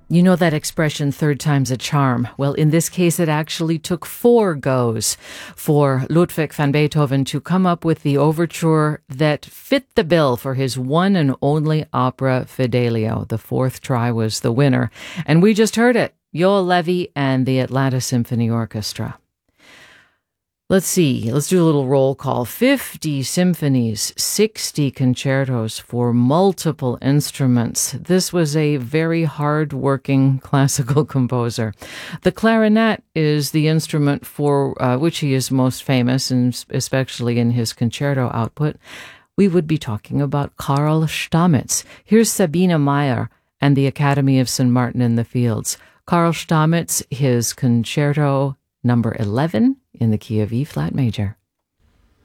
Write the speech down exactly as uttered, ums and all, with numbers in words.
You know that expression, third time's a charm? Well, in this case, it actually took four goes for Ludwig van Beethoven to come up with the overture that fit the bill for his one and only opera, Fidelio. The fourth try was the winner. And we just heard it, Joel Levy and the Atlanta Symphony Orchestra. Let's see, let's do a little roll call. fifty symphonies, sixty concertos for multiple instruments. This was a very hard-working classical composer. The clarinet is the instrument for uh, which he is most famous, and especially in his concerto output. We would be talking about Karl Stamitz. Here's Sabine Meyer and the Academy of Saint Martin in the Fields. Karl Stamitz, his concerto number eleven in the key of E flat major.